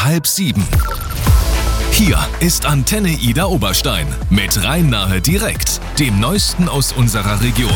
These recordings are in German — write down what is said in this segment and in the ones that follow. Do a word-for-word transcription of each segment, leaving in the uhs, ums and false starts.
halb sieben. Hier ist Antenne Ida Oberstein mit Rhein-Nahe direkt, dem Neuesten aus unserer Region.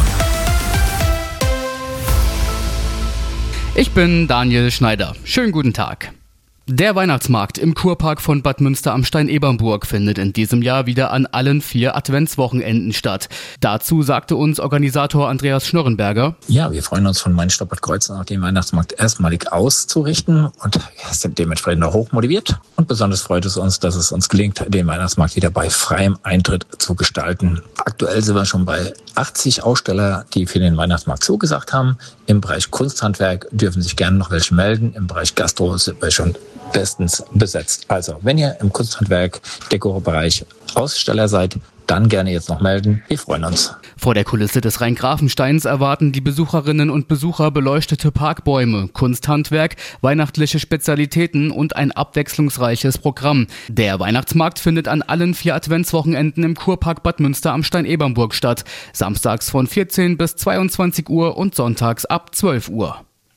Ich bin Daniel Schneider. Schönen guten Tag. Der Weihnachtsmarkt im Kurpark von Bad Münster am Stein-Ebernburg findet in diesem Jahr wieder an allen vier Adventswochenenden statt. Dazu sagte uns Organisator Andreas Schnörrenberger: Ja, wir freuen uns von Mainz Bad Kreuznach den Weihnachtsmarkt erstmalig auszurichten und sind dementsprechend auch hochmotiviert. Und besonders freut es uns, dass es uns gelingt, den Weihnachtsmarkt wieder bei freiem Eintritt zu gestalten. Aktuell sind wir schon bei achtzig Aussteller, die für den Weihnachtsmarkt zugesagt haben. Im Bereich Kunsthandwerk dürfen sich gerne noch welche melden. Im Bereich Gastro sind wir schon bestens besetzt. Also, wenn ihr im Kunsthandwerk, Dekobereich Aussteller seid, dann gerne jetzt noch melden. Wir freuen uns. Vor der Kulisse des Rhein-Grafensteins erwarten die Besucherinnen und Besucher beleuchtete Parkbäume, Kunsthandwerk, weihnachtliche Spezialitäten und ein abwechslungsreiches Programm. Der Weihnachtsmarkt findet an allen vier Adventswochenenden im Kurpark Bad Münster am Stein-Ebernburg statt. Samstags von vierzehn bis zweiundzwanzig Uhr und sonntags ab zwölf Uhr.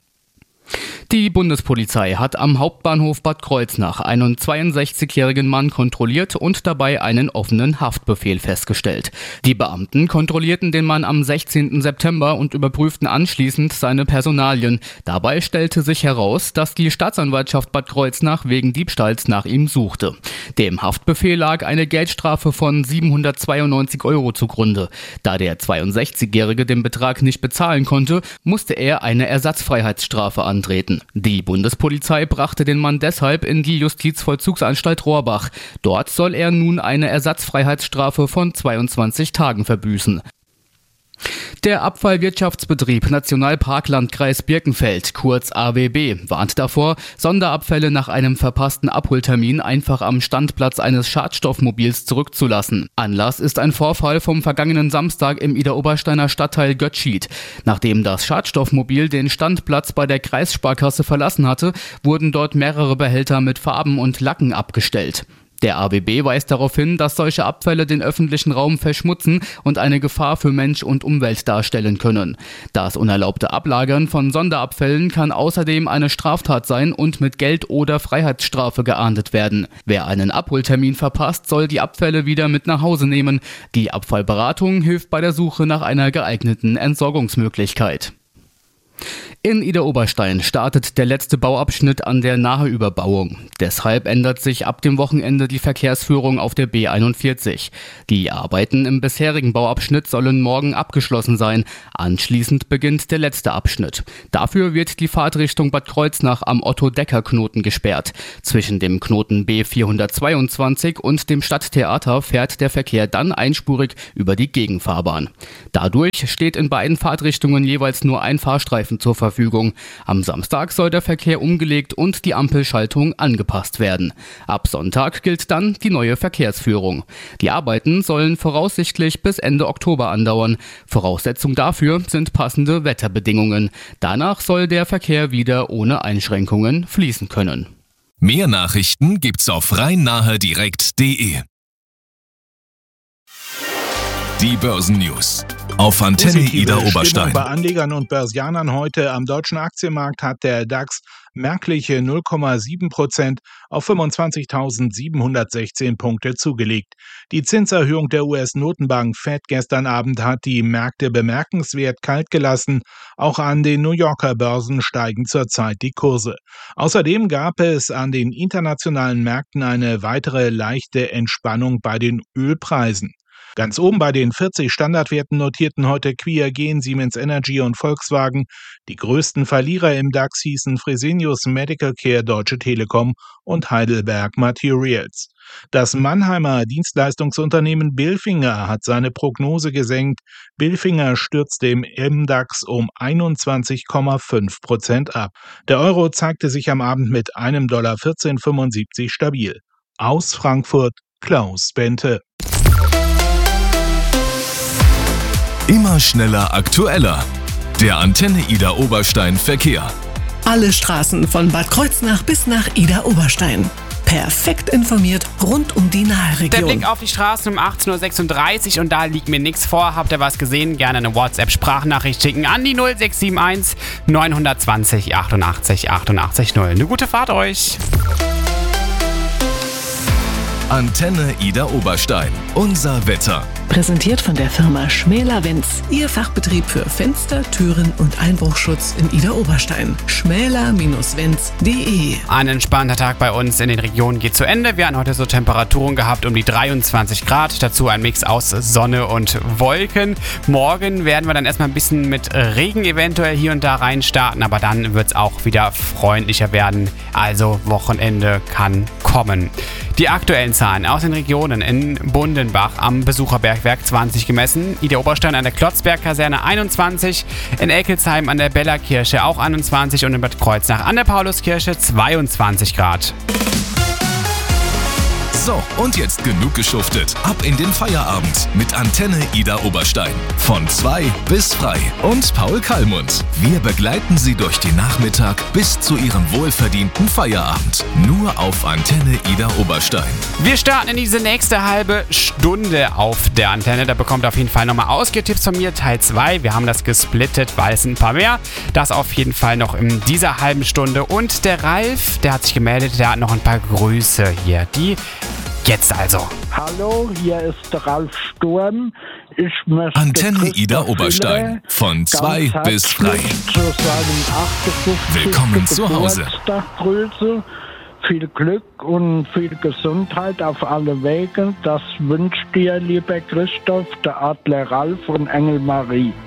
Die Bundespolizei hat am Hauptbahnhof Bad Kreuznach einen zweiundsechzigjährigen Mann kontrolliert und dabei einen offenen Haftbefehl festgestellt. Die Beamten kontrollierten den Mann am sechzehnten September und überprüften anschließend seine Personalien. Dabei stellte sich heraus, dass die Staatsanwaltschaft Bad Kreuznach wegen Diebstahls nach ihm suchte. Dem Haftbefehl lag eine Geldstrafe von siebenhundertzweiundneunzig Euro zugrunde. Da der zweiundsechzigjährige den Betrag nicht bezahlen konnte, musste er eine Ersatzfreiheitsstrafe antreten. Die Bundespolizei brachte den Mann deshalb in die Justizvollzugsanstalt Rohrbach. Dort soll er nun eine Ersatzfreiheitsstrafe von zweiundzwanzig Tagen verbüßen. Der Abfallwirtschaftsbetrieb Nationalparklandkreis Birkenfeld, kurz A W B, warnt davor, Sonderabfälle nach einem verpassten Abholtermin einfach am Standplatz eines Schadstoffmobils zurückzulassen. Anlass ist ein Vorfall vom vergangenen Samstag im Idar-Obersteiner Stadtteil Götzschied. Nachdem das Schadstoffmobil den Standplatz bei der Kreissparkasse verlassen hatte, wurden dort mehrere Behälter mit Farben und Lacken abgestellt. Der A W B weist darauf hin, dass solche Abfälle den öffentlichen Raum verschmutzen und eine Gefahr für Mensch und Umwelt darstellen können. Das unerlaubte Ablagern von Sonderabfällen kann außerdem eine Straftat sein und mit Geld- oder Freiheitsstrafe geahndet werden. Wer einen Abholtermin verpasst, soll die Abfälle wieder mit nach Hause nehmen. Die Abfallberatung hilft bei der Suche nach einer geeigneten Entsorgungsmöglichkeit. In Idar-Oberstein startet der letzte Bauabschnitt an der Naheüberbauung. Deshalb ändert sich ab dem Wochenende die Verkehrsführung auf der B einundvierzig. Die Arbeiten im bisherigen Bauabschnitt sollen morgen abgeschlossen sein. Anschließend beginnt der letzte Abschnitt. Dafür wird die Fahrtrichtung Bad Kreuznach am Otto-Decker-Knoten gesperrt. Zwischen dem Knoten B vierhundertzweiundzwanzig und dem Stadttheater fährt der Verkehr dann einspurig über die Gegenfahrbahn. Dadurch steht in beiden Fahrtrichtungen jeweils nur ein Fahrstreifen zur Verfügung. Am Samstag soll der Verkehr umgelegt und die Ampelschaltung angepasst werden. Ab Sonntag gilt dann die neue Verkehrsführung. Die Arbeiten sollen voraussichtlich bis Ende Oktober andauern. Voraussetzung dafür sind passende Wetterbedingungen. Danach soll der Verkehr wieder ohne Einschränkungen fließen können. Mehr Nachrichten gibt's auf rhein-nahe direkt punkt de. Die Börsennews auf Antenne Ida Oberstein. Bei Anlegern und Börsianern heute am deutschen Aktienmarkt hat der DAX merkliche null Komma sieben Prozent auf fünfundzwanzigtausendsiebenhundertsechzehn Punkte zugelegt. Die Zinserhöhung der U S-Notenbank Fed gestern Abend hat die Märkte bemerkenswert kalt gelassen. Auch an den New Yorker Börsen steigen zurzeit die Kurse. Außerdem gab es an den internationalen Märkten eine weitere leichte Entspannung bei den Ölpreisen. Ganz oben bei den vierzig Standardwerten notierten heute Q I A G, Siemens Energy und Volkswagen. Die größten Verlierer im DAX hießen Fresenius Medical Care, Deutsche Telekom und Heidelberg Materials. Das Mannheimer Dienstleistungsunternehmen Bilfinger hat seine Prognose gesenkt. Bilfinger stürzte im M DAX um einundzwanzig Komma fünf Prozent ab. Der Euro zeigte sich am Abend mit einem Dollar vierzehn Komma fünfundsiebzig stabil. Aus Frankfurt, Klaus Bente. Immer schneller, aktueller. Der Antenne Ida Oberstein Verkehr. Alle Straßen von Bad Kreuznach bis nach Ida Oberstein. Perfekt informiert rund um die nahe Region. Der Blick auf die Straßen um achtzehn Uhr sechsunddreißig und da liegt mir nichts vor. Habt ihr was gesehen? Gerne eine WhatsApp-Sprachnachricht schicken an die null sechs sieben eins neun zwei null achtundachtzig achtundachtzig achtundachtzig null. Eine gute Fahrt euch! Antenne Ida Oberstein. Unser Wetter. Präsentiert von der Firma Schmäler-Wenz. Ihr Fachbetrieb für Fenster, Türen und Einbruchschutz in Ida Oberstein. schmäler Bindestrich wenz punkt de. Ein entspannter Tag bei uns in den Regionen geht zu Ende. Wir hatten heute so Temperaturen gehabt um die dreiundzwanzig Grad. Dazu ein Mix aus Sonne und Wolken. Morgen werden wir dann erstmal ein bisschen mit Regen eventuell hier und da rein starten. Aber dann wird es auch wieder freundlicher werden. Also Wochenende kann kommen. Die aktuellen Zahlen aus den Regionen: in Bundenbach am Besucherbergwerk zwanzig gemessen, Ida Oberstein an der Klotzberg-Kaserne einundzwanzig, in Eckelsheim an der Bella-Kirche auch einundzwanzig und in Bad Kreuznach an der Pauluskirche zweiundzwanzig Grad. So, und jetzt genug geschuftet. Ab in den Feierabend mit Antenne Ida Oberstein. Von zwei bis frei. Und Paul Kallmund. Wir begleiten Sie durch den Nachmittag bis zu Ihrem wohlverdienten Feierabend. Nur auf Antenne Ida Oberstein. Wir starten in diese nächste halbe Stunde auf der Antenne. Da bekommt auf jeden Fall nochmal Ausgetipps von mir, Teil zwei. Wir haben das gesplittet, weil es ein paar mehr. Das auf jeden Fall noch in dieser halben Stunde. Und der Ralf, der hat sich gemeldet, der hat noch ein paar Grüße hier. Die jetzt also. Hallo, hier ist der Ralf Sturm. Ich möchte Antenne Ida Oberstein. Von zwei bis frei. Zu seinem achtundfünfzigsten Willkommen zu Hause. Geburtstag grüße. Viel Glück und viel Gesundheit auf alle Wege. Das wünscht dir, lieber Christoph, der Adler Ralf und Engel Marie.